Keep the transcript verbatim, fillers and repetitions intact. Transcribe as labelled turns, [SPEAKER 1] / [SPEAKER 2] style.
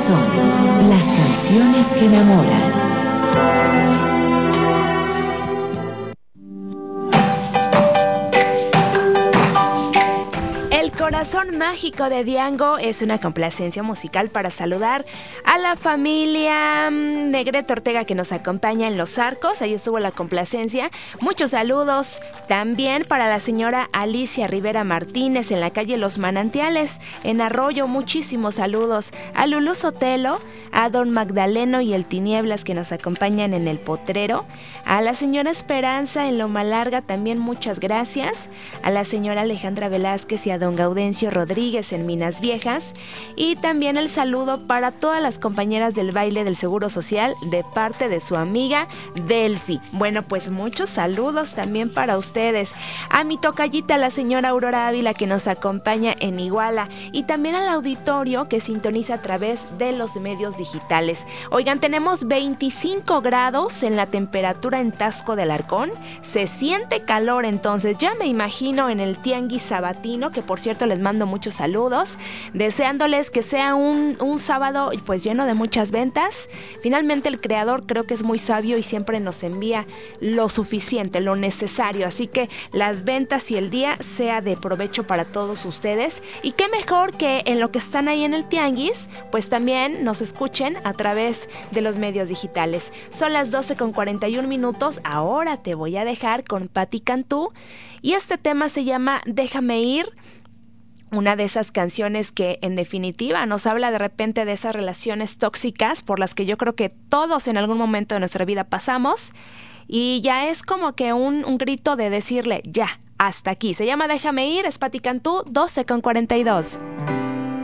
[SPEAKER 1] corazón, las canciones que enamoran.
[SPEAKER 2] Corazón Mágico de Diango es una complacencia musical para saludar a la familia Negrete Ortega que nos acompaña en Los Arcos. Ahí estuvo la complacencia. Muchos saludos también para la señora Alicia Rivera Martínez en la calle Los Manantiales, en Arroyo. Muchísimos saludos a Lulú Sotelo, a don Magdaleno y el Tinieblas que nos acompañan en El Potrero, a la señora Esperanza en Loma Larga también muchas gracias, a la señora Alejandra Velázquez y a don Gaudencio Rodríguez en Minas Viejas, y también el saludo para todas las compañeras del baile del Seguro Social de parte de su amiga Delphi. Bueno, pues muchos saludos también para ustedes, a mi tocallita la señora Aurora Ávila que nos acompaña en Iguala, y también al auditorio que sintoniza a través de los medios digitales. Oigan, tenemos veinticinco grados en la temperatura en Taxco del Arcón, se siente calor, entonces ya me imagino en el tianguis sabatino, que por cierto les mando muchos saludos, deseándoles que sea un, un sábado pues lleno de muchas ventas. Finalmente el creador creo que es muy sabio y siempre nos envía lo suficiente, lo necesario, así que las ventas y el día sea de provecho para todos ustedes, y qué mejor que en lo que están ahí en el tianguis pues también nos escuchen a través de los medios digitales. Son las doce con cuarenta y un minutos, ahora te voy a dejar con Patti Cantú y este tema se llama Déjame Ir. Una de esas canciones que en definitiva nos habla de repente de esas relaciones tóxicas por las que yo creo que todos en algún momento de nuestra vida pasamos, y ya es como que un, un grito de decirle ya, hasta aquí. Se llama Déjame Ir, es Patti Cantú, doce con cuarenta y dos.